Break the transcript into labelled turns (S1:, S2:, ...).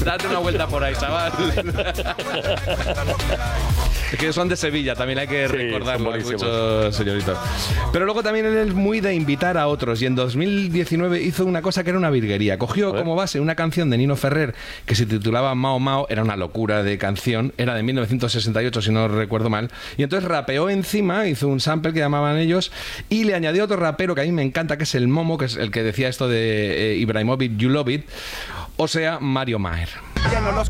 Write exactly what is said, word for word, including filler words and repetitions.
S1: Date una vuelta por ahí, chaval. Es que son de Sevilla, también hay que
S2: Sí,
S1: recordarlo,
S2: son
S1: muchos señoritos. Pero luego también él es muy de invitar a otros, y en dos mil diecinueve hizo una cosa que era una virguería. Cogió como base una canción de Nino Ferrer que se titulaba Mao Mao, era una locura de canción, era de mil novecientos sesenta y ocho si no recuerdo mal, y entonces rapeó encima, hizo un sample que llamaban ellos, y le añadió otro rapero que a mí me encanta, que es el Momo, que es el que decía esto de eh, Ibrahimovic, You Love It, o sea, Mario Maher.